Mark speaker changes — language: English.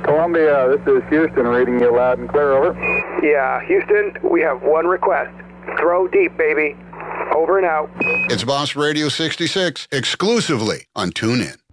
Speaker 1: Columbia, this is Houston reading you loud and clear, over.
Speaker 2: Yeah, Houston, we have one request. Throw deep, baby. Over and out.
Speaker 3: It's Boss Radio 66, exclusively on TuneIn.